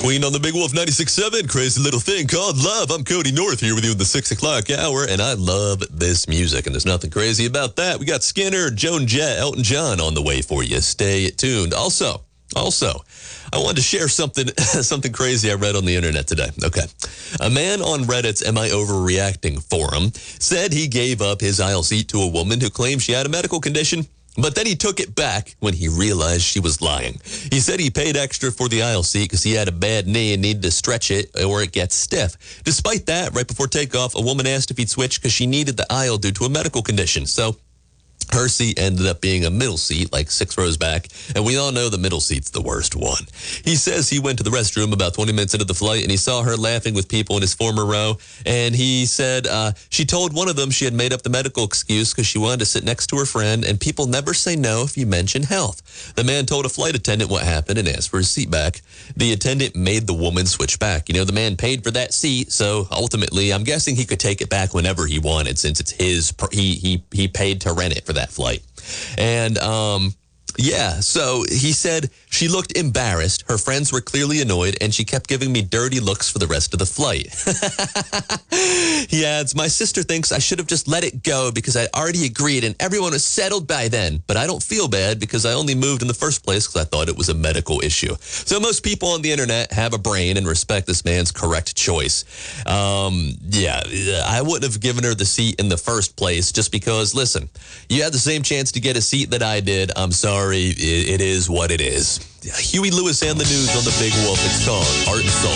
Queen on the Big Wolf 96.7, crazy little thing called love. I'm Cody North here with you in the 6 o'clock hour, and I love this music, and there's nothing crazy about that. We got Skinner, Joan Jett, Elton John on the way for you. Stay tuned. Also, I wanted to share something crazy I read on the internet today. Okay. A man on Reddit's Am I Overreacting forum said he gave up his aisle seat to a woman who claimed she had a medical condition, but then he took it back when he realized she was lying. He said he paid extra for the aisle seat because he had a bad knee and needed to stretch it or it gets stiff. Despite that, right before takeoff, a woman asked if he'd switch because she needed the aisle due to a medical condition. So her seat ended up being a middle seat, like 6 rows back, and we all know the middle seat's the worst one. He says he went to the restroom about 20 minutes into the flight, and he saw her laughing with people in his former row, and he said she told one of them she had made up the medical excuse because she wanted to sit next to her friend, and people never say no if you mention health. The man told a flight attendant what happened and asked for his seat back. The attendant made the woman switch back. You know, the man paid for that seat, so ultimately, I'm guessing he could take it back whenever he wanted, since it's his, he paid to rent it for that flight. And yeah, so he said she looked embarrassed, her friends were clearly annoyed, and she kept giving me dirty looks for the rest of the flight. He adds, my sister thinks I should have just let it go because I already agreed and everyone was settled by then, but I don't feel bad because I only moved in the first place because I thought it was a medical issue. So most people on the internet have a brain and respect this man's correct choice. Yeah, I wouldn't have given her the seat in the first place just because, listen, you had the same chance to get a seat that I did. I'm sorry, it is what it is. Huey Lewis and the News on the Big Wolf. It's called Art and Soul.